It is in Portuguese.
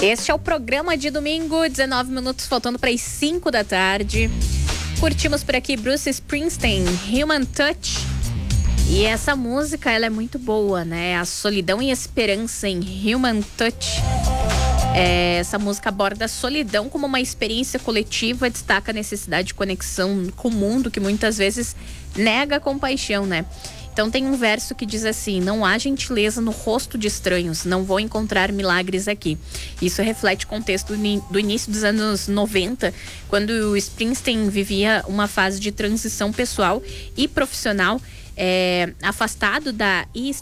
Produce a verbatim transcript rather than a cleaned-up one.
Este é o programa de domingo, dezenove minutos faltando para as cinco da tarde. Curtimos por aqui Bruce Springsteen, Human Touch. E essa música, ela é muito boa, né? A solidão e esperança em Human Touch. É, essa música aborda a solidão como uma experiência coletiva, destaca a necessidade de conexão com o mundo, que muitas vezes nega a compaixão, né? Então tem um verso que diz assim: não há gentileza no rosto de estranhos, não vou encontrar milagres aqui. Isso reflete o contexto do início dos anos noventa, quando o Springsteen vivia uma fase de transição pessoal e profissional, é, afastado da